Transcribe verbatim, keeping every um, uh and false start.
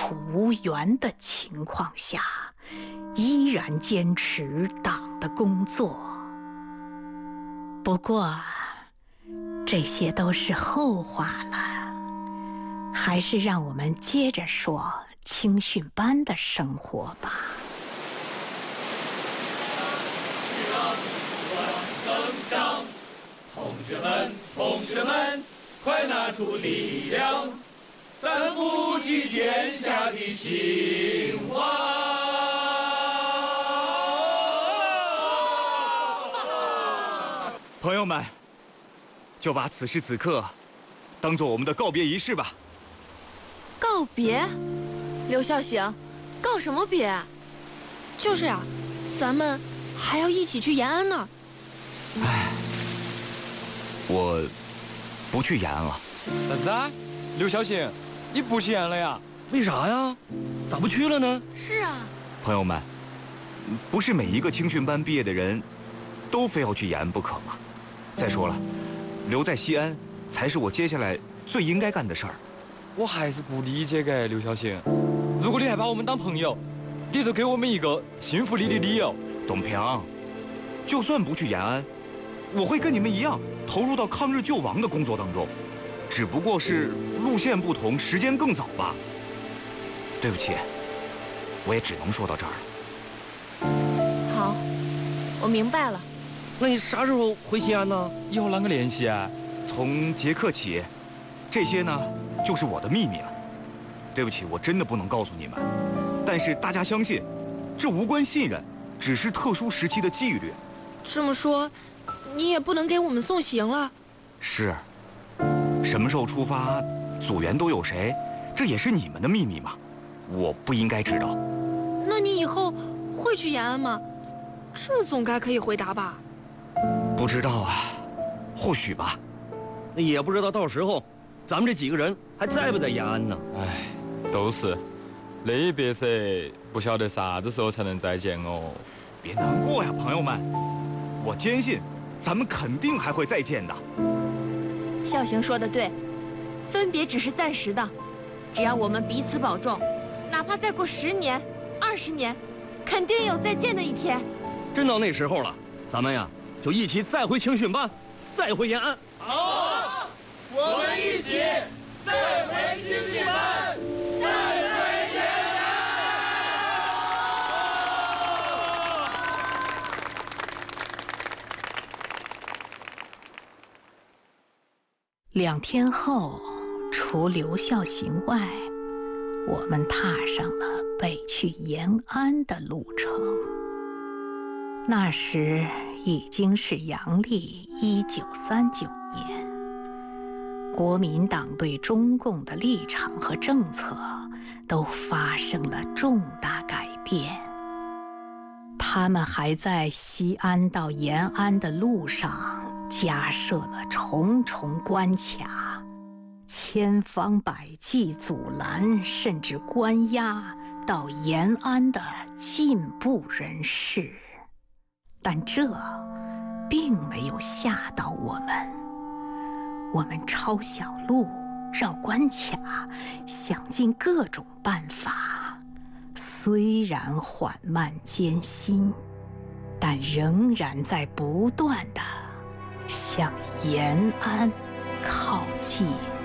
苦无援的情况下，依然坚持党的工作。不过，这些都是后话了，还是让我们接着说青训班的生活吧。 同学们，同学们，快拿出力量，担负起天下的兴旺。 朋友们，就把此时此刻当做我们的告别仪式吧。 告别？刘孝行，告什么别？ 就是呀、啊，咱们还要一起去延安呢。 唉，我不去延安了。 啥子啊？刘孝行，你不去延安了呀？ 为啥呀？咋不去了呢？ 是啊， 朋友们，不是每一个青训班毕业的人都非要去延安不可吗？再说了，留在西安才是我接下来最应该干的事儿。 我还是不理解嘅，刘孝行。如果你还把我们当朋友，你就给我们一个信服你的理由。 董平，就算不去延安，我会跟你们一样投入到抗日救亡的工作当中，只不过是路线不同，时间更早吧。对不起，我也只能说到这儿了。 好，我明白了。 那你啥时候回西安呢？ 以后啷个联系啊？ 从捷克起，这些呢就是我的秘密了。对不起，我真的不能告诉你们。但是大家相信，这无关信任，只是特殊时期的纪律。 这么说，你也不能给我们送行了。 是，什么时候出发，组员都有谁，这也是你们的秘密嘛，我不应该知道。 那你以后会去延安吗？这总该可以回答吧？ 不知道啊，或许吧。 那也不知道到时候，咱们这几个人还在不在延安呢？ 唉，都是。那一别噻，不晓得啥子时候才能再见哦。 别难过呀，朋友们，我坚信，咱们肯定还会再见的。 孝行说的对，分别只是暂时的，只要我们彼此保重，哪怕再过十年、二十年，肯定有再见的一天。 真到那时候了，咱们呀就一起再回青训班，再回延安。 好，我们一起再回青训班，再回延安。 两天后，除刘孝行外，我们踏上了北去延安的路程。那时已经是阳历一九三九年，国民党对中共的立场和政策都发生了重大改变。他们还在西安到延安的路上加设了重重关卡，千方百计阻拦甚至关押到延安的进步人士。但这并没有吓到我们，我们抄小路、绕关卡，想尽各种办法，虽然缓慢艰辛，但仍然在不断地向延安靠近。